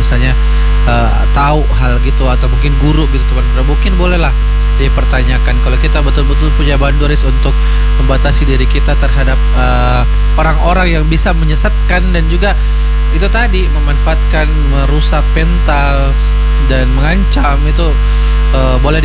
misalnya tahu hal gitu, atau mungkin guru gitu teman-teman, mungkin bolehlah dipertanyakan kalau kita betul-betul punya boundaries untuk membatasi diri kita terhadap orang-orang yang bisa menyesatkan dan juga itu tadi memanfaatkan, merusak mental dan mengancam. Itu boleh